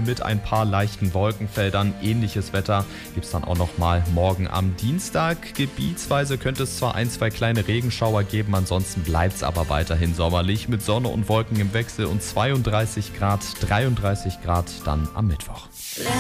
mit ein paar leichten Wolkenfeldern. Ähnliches Wetter gibt es dann auch nochmal morgen am Dienstag. Gebietsweise könnte es zwar 1-2 kleine Regenschauer geben, ansonsten bleibt es aber weiterhin sommerlich mit Sonne und Wolken im Wechsel und 32 Grad, 33 Grad dann am Mittwoch.